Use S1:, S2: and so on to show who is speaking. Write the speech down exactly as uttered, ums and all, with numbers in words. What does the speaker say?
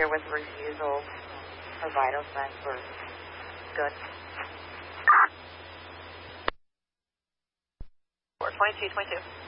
S1: here with refusal for vital signs for good. four twenty-two twenty-two.